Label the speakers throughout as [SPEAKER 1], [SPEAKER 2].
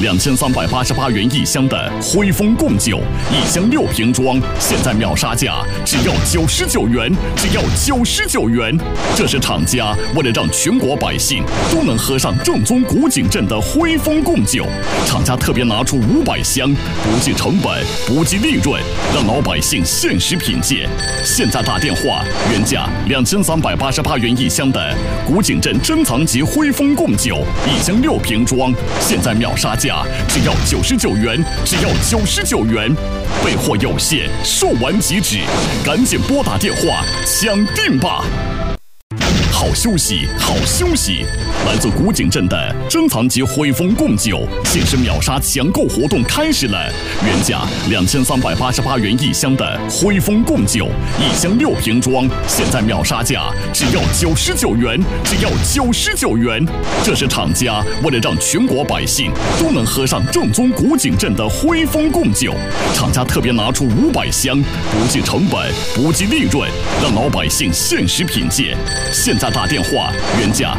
[SPEAKER 1] 2388元一箱的辉丰贡酒，一箱6瓶装，现在秒杀价只要99元，只要99元。这是厂家为了让全国百姓都能喝上正宗古井镇的辉丰贡酒，厂家特别拿出500箱，不计成本，不计利润，让老百姓限时品鉴。现在打电话，原价2388元一箱的古井镇珍藏级辉丰贡酒，一箱6瓶装，现在秒杀价只要99元，只要99元。备货有限，售完即止，赶紧拨打电话抢订吧！好休息，好休息！来自古井镇的珍藏级辉丰贡酒限时秒杀抢购活动开始了，原价2388元一箱的辉丰贡酒，一箱6瓶装，现在秒杀价只要99元，只要99元。这是厂家为了让全国百姓都能喝上正宗古井镇的辉丰贡酒，厂家特别拿出500箱，不计成本，不计利润，让老百姓限时品鉴。现在打电话，原价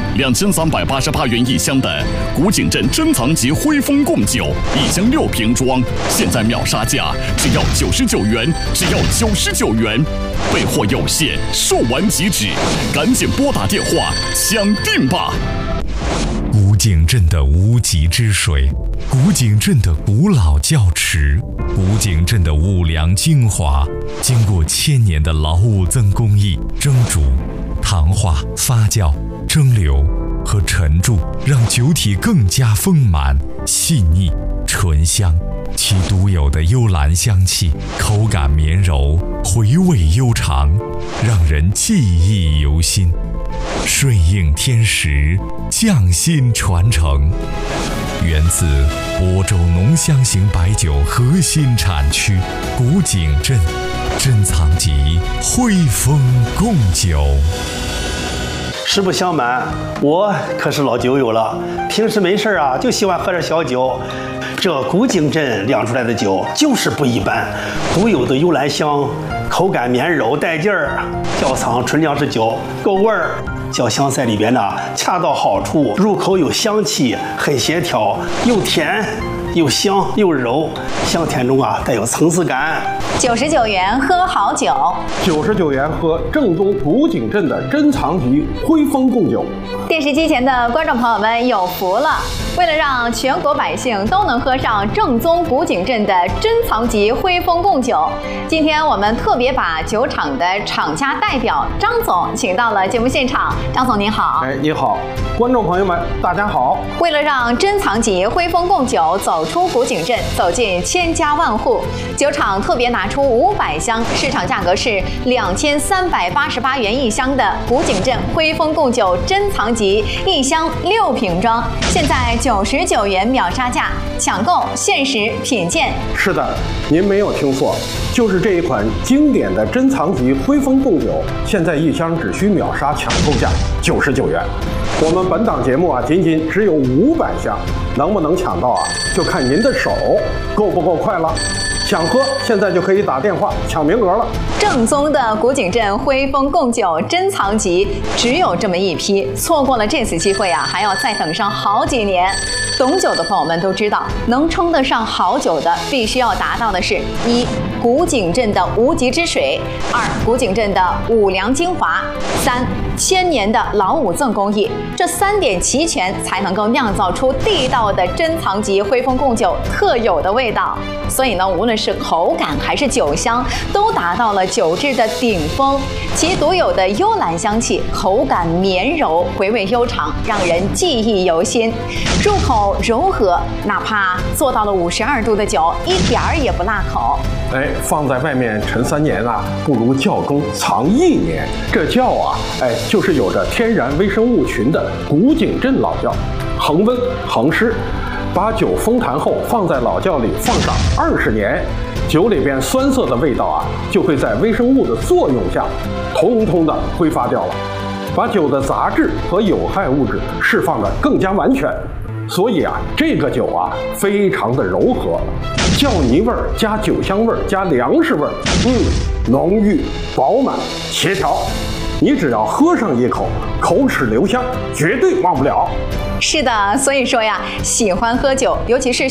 [SPEAKER 1] 2388元一箱的古井镇珍藏级辉丰贡酒，一箱6瓶装，现在秒杀价只要99元，只要99元。备货有限，售完即止，赶紧拨打电话抢订吧！
[SPEAKER 2] 古井镇的无极之水，古井镇的古老窖池，古井镇的五粮精华，经过1000年的老五增工艺蒸煮、糖化、发酵、蒸馏和陈铸，让酒体更加丰满、细腻、醇香。其独有的幽兰香气，口感绵柔，回味悠长，让人记忆犹新。顺应天时，匠心传承。源自亳州浓香型白酒核心产区古井镇珍藏级辉丰贡酒。
[SPEAKER 3] 实不相瞒，我可是老酒友了，平时没事啊就喜欢喝点小酒。这古井镇酿出来的酒就是不一般，独有的幽兰香，口感绵柔带劲儿，窖藏纯粮食酒，够味儿。酱香在里边呢，恰到好处，入口有香气，很协调，又甜又香又柔，香甜中啊带有层次感。
[SPEAKER 4] 99元喝好酒
[SPEAKER 5] ，99元喝正宗古井镇的珍藏级辉丰贡酒。
[SPEAKER 4] 电视机前的观众朋友们有福了！为了让全国百姓都能喝上正宗古井镇的珍藏级辉丰贡酒，今天我们特别把酒厂的厂家代表张总请到了节目现场。张总您好。
[SPEAKER 5] 你好，观众朋友们大家好。
[SPEAKER 4] 为了让珍藏级辉丰贡酒走出古井镇，走进千家万户，酒厂特别拿出500箱，市场价格是2388元一箱的古井镇辉丰贡酒珍藏级，一箱6瓶装，现在99元秒杀价，抢购限时品鉴。
[SPEAKER 5] 是的，您没有听错，就是这一款经典的珍藏级辉丰贡酒，现在一箱只需秒杀抢购价99元。我们本档节目啊，仅只有500箱，能不能抢到啊，就看您的手够不够快了。想喝，现在就可以打电话抢名额了。
[SPEAKER 4] 正宗的古井镇辉丰贡酒珍藏级只有这么一批，错过了这次机会啊，还要再等上好几年。懂酒的朋友们都知道，能称得上好酒的，必须要达到的是：1. 古井镇的无极之水；2. 古井镇的五粮精华；3. 1000年的老五赠工艺。这3点齐全，才能够酿造出地道的珍藏级辉丰贡酒特有的味道。所以呢，无论是口感还是酒香，都达到了酒质的顶峰。其独有的幽兰香气，口感绵柔，回味悠长，让人记忆犹新。入口柔和，哪怕做到了52度的酒，一点儿也不辣口。
[SPEAKER 5] 放在外面陈3年啊，不如窖中藏1年。这窖啊，就是有着天然微生物群的古井镇老窖，恒温恒湿。把酒封坛后放在老窖里放上20年，酒里边酸涩的味道啊，就会在微生物的作用下，通通的挥发掉了，把酒的杂质和有害物质释放的更加完全。所以啊，这个酒啊，非常的柔和，窖泥味儿加酒香味儿加粮食味儿，浓郁饱满协调。你只要喝上一口，口齿留香，绝对忘不了。
[SPEAKER 4] 是的，所以说呀，喜欢喝酒，尤其是